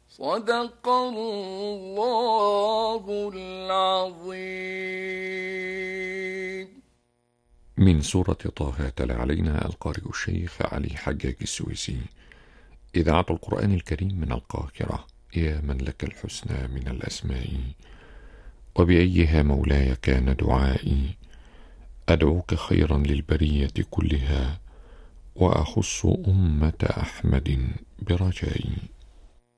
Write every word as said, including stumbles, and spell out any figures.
صدق الله العظيم. من سورة طه تلا علينا القارئ الشيخ علي حجاج السويسي. إذاعة القرآن الكريم من القاهرة. يا من لك الحسنى من الأسماء، وبأيها مولاي كان دعائي. أدعوك خيرا للبرية كلها، وأخص أمة أحمد برجائي.